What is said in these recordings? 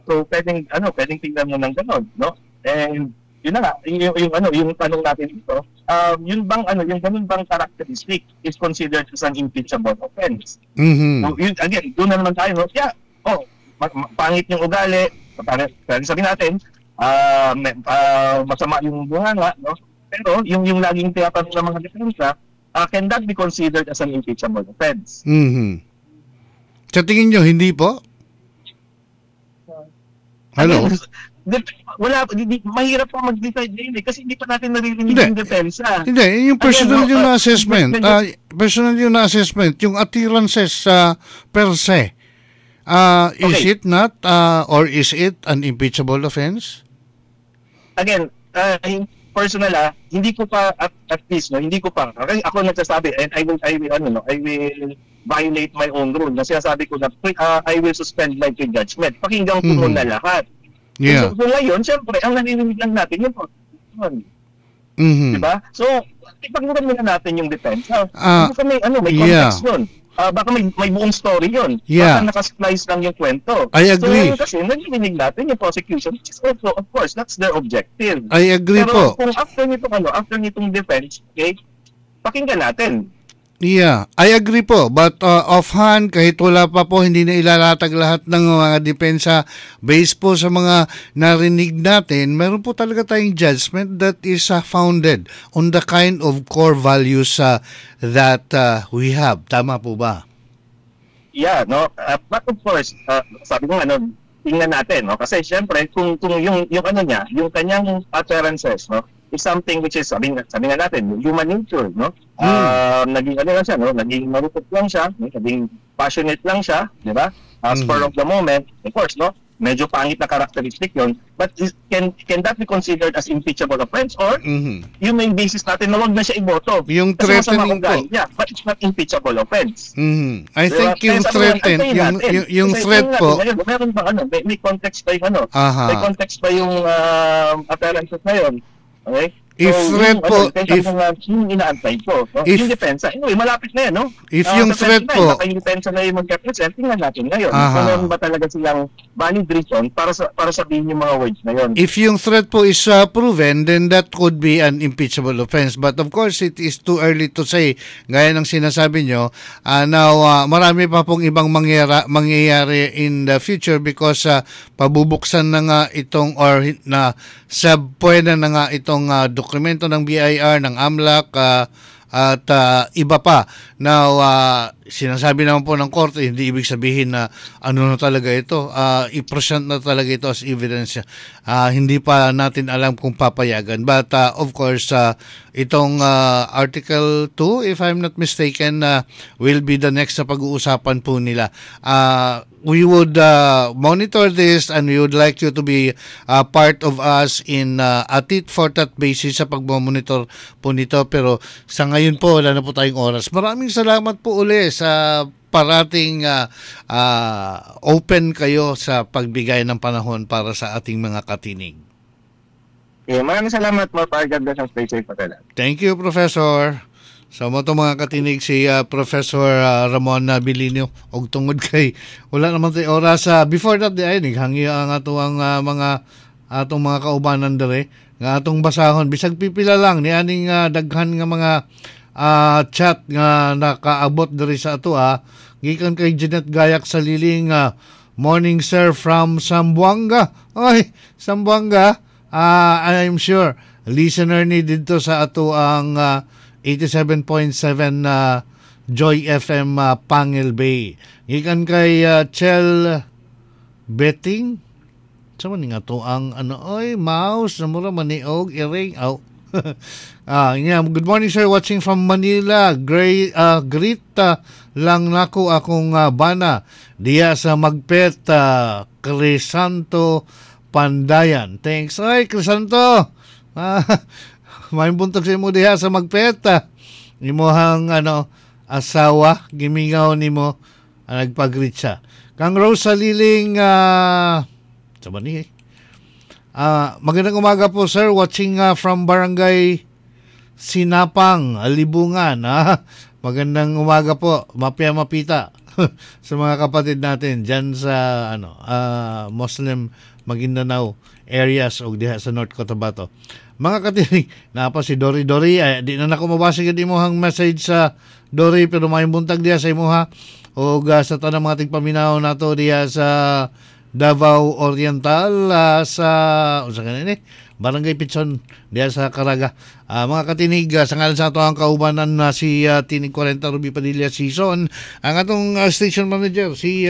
So pwedeng tingnan mo ng gano'n, no? And yun na nga, yung tanong natin dito, yung ganun bang characteristic is considered as an impeachable offense? So, yun, again, doon na naman tayo, no? Yeah, pangit yung ugali, pwede sabihin natin, masama yung bunganga, no? Pero yung laging tinatanong ng mga depensa, can that be considered as an impeachable offense? Sa tingin nyo, hindi po? Hello? Wala, mahirap pa mag-decide din kasi hindi pa natin naririnig yung depensa. Hindi, yung personal yung na-assessment. Personal yung na-assessment, yung appearances per se. Is it not or is it an impeachable offense? Again, personal hindi ko pa at least hindi ko pa. Kasi ako nagsasabi and I will violate my own rule. Kasi sabi ko na I will suspend my judgment. Pakinggan ko muna lahat. Yeah. So ngayon, syempre, ang nanininig lang natin yung prosecution. Diba? So, ipagmuran muna natin yung defense. Baka may context yun. Baka may buong story yun. Yeah. Baka nakasplice lang yung kwento. I agree. So, kasi nanininig natin yung prosecution, which is also, of course, that's their objective. I agree. Pero po. Kung after nitong defense, okay, pakinggan natin. Yeah, I agree po. But offhand, kahit wala pa po, hindi na ilalatag lahat ng mga depensa based po sa mga narinig natin, meron po talaga tayong judgment that is founded on the kind of core values that we have. Tama po ba? Yeah, no. But of course, sabi ko tingnan natin, no? Kasi syempre, kung yung yung kanyang utterances, no? Is something which is sabi nga natin human nature, no? Naging lang siya, no? Naging marupok lang siya, no? Naging passionate lang siya, di ba? Spur of the moment, of course, no? Medyo pangit na characteristic yon, but can that be considered as impeachable offense or yung main basis natin na wag na siya iboto? Yung threatening po. Yeah, but it's not impeachable offense. I think yung threaten, yung threat po. Meron ba may context ba yung may context ba yung appearances na yun? Okay? If threat po, yung inaantay po, no? Yung depensa, anyway, malapit na yan, no? If yung threat po, yung depensa na yung mag-represent, tingnan natin ngayon. Kung meron ba talaga silang valid reason para sabihin yung mga words na yun. If yung threat po is proven, then that could be an impeachable offense. But of course, it is too early to say. Gaya ng sinasabi nyo, now, marami pa pong ibang mangyayari in the future because pabubuksan na nga itong or na pwede na nga itong dokumento ng BIR, ng AMLAC, at iba pa. Now, sinasabi naman po ng korte, hindi ibig sabihin na ano na talaga ito, i-present na talaga ito as evidence. Hindi pa natin alam kung papayagan. But of course, itong Article 2, if I'm not mistaken, will be the next na pag-uusapan po nila. We would monitor this and we would like you to be part of us in a tit-for-tat basis sa pag-monitor po nito. Pero sa ngayon po, wala na po tayong oras. Maraming salamat po uli sa parating open kayo sa pagbigay ng panahon para sa ating mga katinig. Maraming salamat mo para ganda sa space pa talaga. Thank you, Professor. Sa mo to mga katinig si Professor Ramon Bilinio og tungod kay wala naman tay oras before that ay naghangi ang atong mga kaubanan dere nga atong basahon bisag pipila lang ni aning daghan nga mga chat nga nakaabot diri sa ato gikan kay Jeanette Gayak sa Liling. Morning sir from Zamboanga. Oy, Zamboanga. I'm sure listener ni dito sa ato ang 87.7 Joy FM Pangil Bay. Gikan kay Chel Betting. Sama ni nga to ang mouse na mura maniog iring. Good morning sir, watching from Manila. Great lang nako akong bana diya sa Magpet Crisanto Pandayan. Thanks. Ay, Crisanto. May buntog sa imo diha sa Magpet. Imuhang asawa gimingaw nimo nagpag-greet siya. Kang Rosa Liling sama ni magandang umaga po sir, watching from Barangay Sinapang, Libungan. Magandang umaga po, Mapia Mapita. sa mga kapatid natin diyan sa Muslim Maguindanao areas o diha sa North Cotabato. Mga katinig, napa si Dory di na nako mabasa gid imong message sa Dory, pero may buntag diha sa imuha o sa tanang mga tigpaminaw nato diha sa Davao Oriental, sa unsa kanini Barangay Pitson diha sa Caraga. Mga katinig, sa ngalan sa ato ang kaubanan na si Tinig 40 Ruby Padilla Season, ang atong station manager si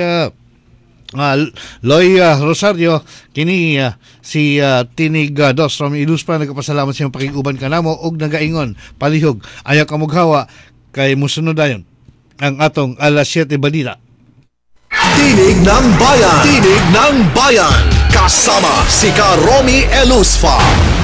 Loy Rosario, kini si Tinig Dos from Iluspa, nagpasalamat sa iyong pakiguban kanamo og nagaingon palihog ayaw kamughawa kay musunod dayon ang atong alas 7 balita. Tinig ng Bayan, Tinig ng Bayan, kasama si Romy Elusfa.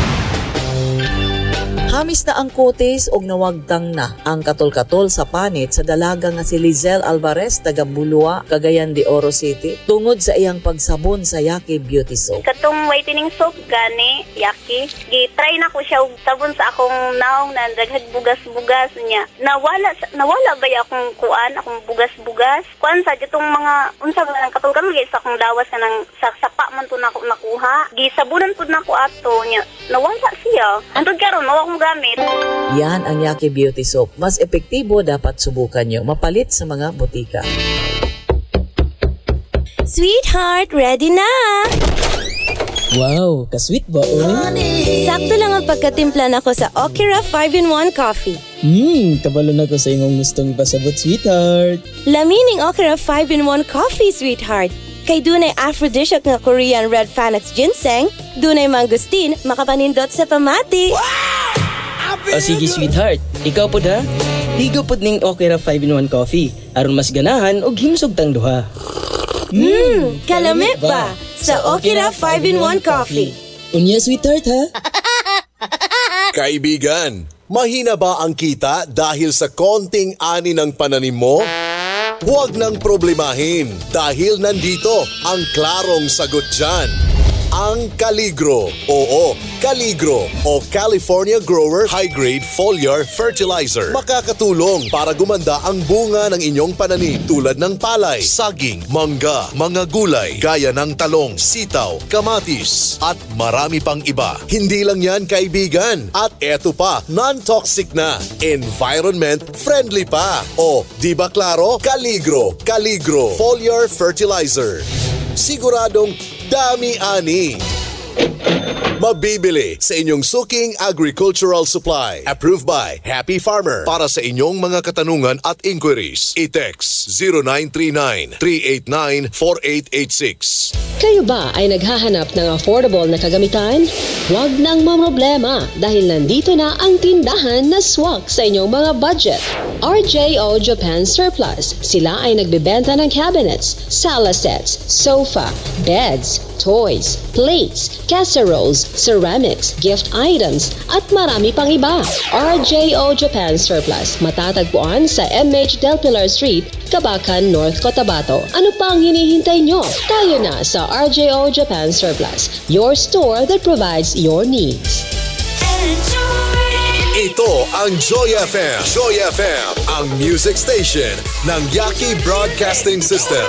Hamis na ang kotes og nawagtang na ang katol-katol sa panit sa dalaga nga si Lizelle Alvarez taga Bulua, Cagayan de Oro City tungod sa iyang pagsabon sa Yaki Beauty Soap. Katong whitening soap gani Yaki, gi-try na ko siya og sabon sa akong naong na daghag bugas-bugas niya. Nawala ba akong akong bugas-bugas? Kuan sa ditong mga unsa man katol-katol sa akong lawas kanang sa sapa man to nako nakuha. Gisabunan pud nako ato niya. Nawala siya. Antod karon mao akong gamit. Yan ang Yaki Beauty Soap. Mas epektibo, dapat subukan nyo. Mapalit sa mga butika. Sweetheart, ready na! Wow, ka-sweet ba, oy? Sakto lang ang pagkatimpla nako sa Okira 5-in-1 Coffee. Kabalo na ko sa imong gustong ipasabot, sweetheart. Lamining Okira 5-in-1 Coffee, sweetheart. Kay dunay aphrodisiac nga Korean red Panax ginseng, dunay mangustin, makapanindot sa pamati. O sige, sweetheart. Ikaw po da? Higo po ning Okira 5-in-1 Coffee. Aron mas ganahan o himsog tang duha. Kalami ba? Sa Okira 5-in-1 Coffee. Unya, sweetheart, ha? Kaibigan, mahina ba ang kita dahil sa konting ani ng pananim mo? Huwag nang problemahin dahil nandito ang klarong sagot dyan. Ang Caligro. Oo, Caligro o California Grower High Grade Foliar Fertilizer. Makakatulong para gumanda ang bunga ng inyong pananim tulad ng palay, saging, mangga, mga gulay gaya ng talong, sitaw, kamatis at marami pang iba. Hindi lang yan, kaibigan. At eto pa, non-toxic na, environment friendly pa. O, di ba klaro? Caligro Foliar Fertilizer. Siguradong dami-ani. Mabibili sa inyong suking agricultural supply. Approved by Happy Farmer. Para sa inyong mga katanungan at inquiries, i-text 0939-389-4886. Kayo ba ay naghahanap ng affordable na kagamitan? Huwag nang mamroblema dahil nandito na ang tindahan na swak sa inyong mga budget. RJO Japan Surplus. Sila ay nagbebenta ng cabinets, sala sets, sofa, beds, toys, plates, casseroles, ceramics, gift items, at marami pang iba. RJO Japan Surplus. Matatagpuan sa MH Del Pilar Street, Cabacan, North Cotabato. Ano pa ang hinihintay nyo? Tayo na sa RJO Japan Surplus, your store that provides your needs. Ito ang Joy FM. Joy FM, ang music station ng Yaki Broadcasting System.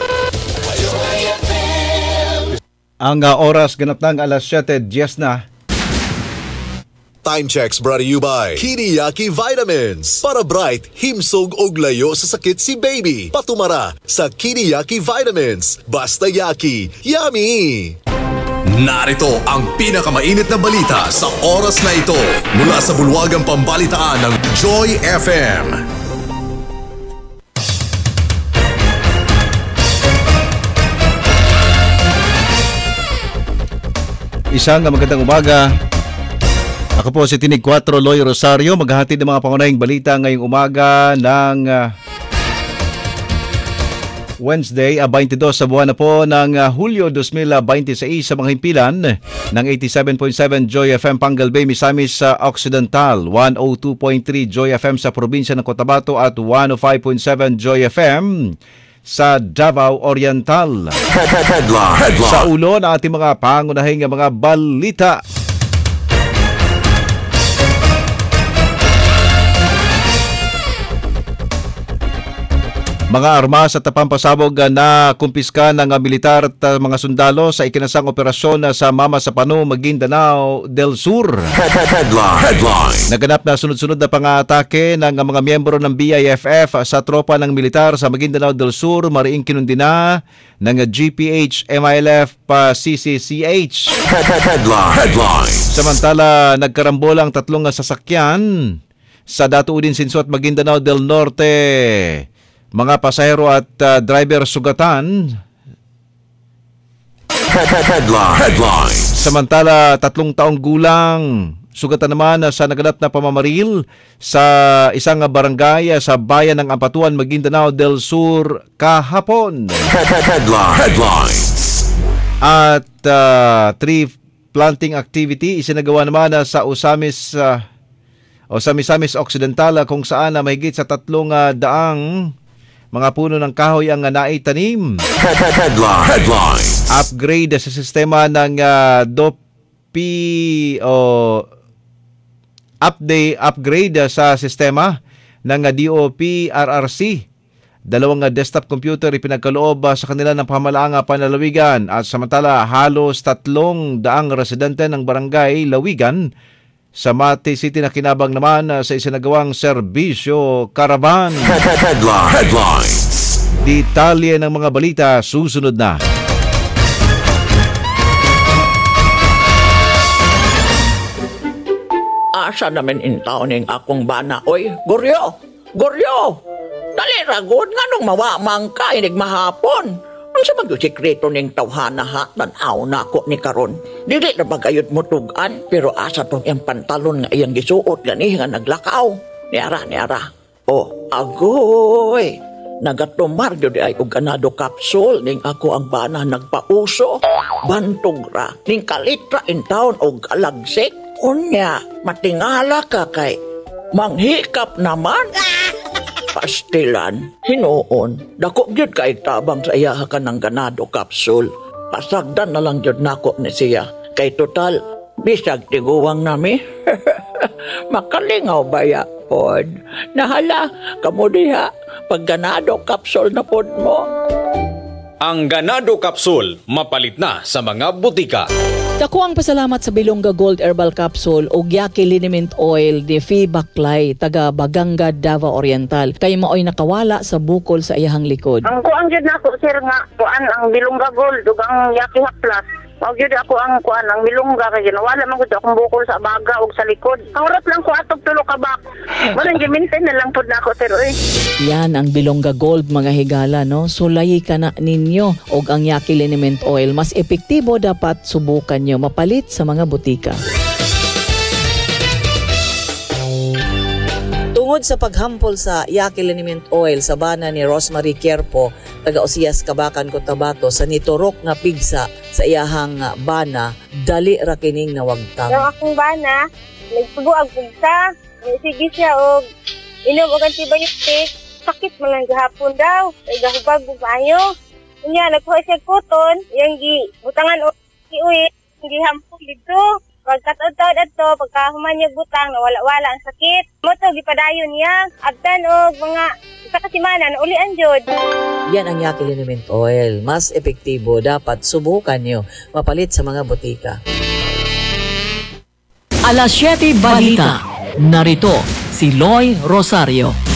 Ang oras ganap ng alas 7:10 na. Time checks brought to you by Kiriyaki Vitamins. Para bright, himsog og layo sa sakit si baby. Patumara sa Kiriyaki Vitamins. Basta Yaki, yummy! Narito ang pinakamainit na balita sa oras na ito mula sa bulwagang pambalitaan ng Joy FM. Isang magandang umaga. Ako po si Tinig 4 Loy Rosario, maghahatid ng mga pangunahing balita ngayong umaga ng Wednesday, 22 sa buwan na po ng Hulyo 2026 sa mga himpilan ng 87.7 Joy FM Pangal Bay, Misamis sa Occidental, 102.3 Joy FM sa probinsya ng Cotabato at 105.7 Joy FM sa Davao Oriental. Headline. Sa ulo ng ating mga pangunahing mga balita. Mga armas at pampasabog na kumpiska ng militar at mga sundalo sa ikinasang operasyon sa Mama Sapano, Maguindanao del Sur. Headline. Naganap na sunod-sunod na pang-atake ng mga miyembro ng BIFF sa tropa ng militar sa Maguindanao del Sur, mariing kinundina ng GPH, MILF, CCCH. Headline. Samantala, nagkarambolang 3 sasakyan sa Datuudin, Sinso at Maguindanao del Norte. Mga pasahero at driver sugatan. Headline. Samantala, 3 taong gulang sugatan naman sa naganap na pamamaril sa isang barangay sa bayan ng Ampatuan, Maguindanao del Sur kahapon. Headline. At tree planting activity isinagawa naman sa Osamis Misamis Occidental, kung saan mahigit sa 300 mga puno ng kahoy ang naitanim. Headline. Upgrade sa sistema ng upgrade sa sistema ng DOP RRC. 2 desktop computer ipinagkaloob sa kanila ng pamahalaang panlalawigan, at samantala halos 300 residente ng barangay Lawigan sa Mati City na kinabang naman sa isinagawang serbisyo karaban. Headline. Detalye ng mga balita susunod na. Asa namin intaw ning akong bana. Oy, Goryo! Goryo! Dali ragod nga nung mawamang ka inig mahapon. Ang sa mag-sikreto ning tawhana ha, tanaw na ako ni karon. Dili na bagayot mo tugan, pero asa tong iyang pantalon nga iyang gisuot gani nga naglakaw. Niara. Oh, agoy! Nagatumar yun ay og ganado kapsul ning ako ang bana nagpauso. Bantog ra, ning kalitra in town og alagsik. Unya, matingala ka kay manghikap naman. Pastilan, hinuon, dako gyud kay tabang sa iya ka ng ganado kapsul. Pasagdan na lang gyud nako ni siya. Kay total, bisag tiguwang nami. Makalingaw ba ya, pod? Nahala, kamo diha, pag ganado kapsul na pod mo. Ang ganado kapsul, mapalit na sa mga butika. Dako ang pasalamat sa Bilongga Gold Herbal Capsule o Yaki Liniment Oil ni Fee Baklay, taga Baganga, Davao Oriental. Kay maoy nakawala sa bukol sa iyahang likod. Ang kuang jud nako sir nga kuan ang Bilongga Gold ug ang Yaki Haplas. Mao gyud ako ang kuan ang milungga kay nawala man gud akong bukol sa baga ug sa likod. Kaurat lang ko atog tulo ka bak. Wala gi-maintain na lang pud nako sir oy. Yan ang Bilongga Gold mga higala no. Sulayi ka na ninyo og ang Yaki Liniment Oil. Mas epektibo dapat subukan nyo mapalit sa mga butika. Tungod sa paghampol sa Yaki Liniment Oil sa bana ni Rosemary Kierpo, taga Osias, Kabakan, Cotabato, sa niturok nga pigsa sa iyahang bana, dali ra kining nawagtang. Yung akong bana, nagsubo ang pigsa, sige siya og inom og antibiotic, sakit man lang gihapon daw, kay gahubag maayo. Unya nagkuha siya kuton, yang butangan og iuwi, gihampol dito. Pagkataon-taon ato, pagkahuman niya butang, nawala-wala ang sakit. Moto, gipadayon niya. Abdan o mga isa kasimana, naulian jud. Yan ang Yaki Liniment Oil. Mas epektibo, dapat subukan nyo. Mapalit sa mga butika. Alas 7 Balita. Narito si Loy Rosario.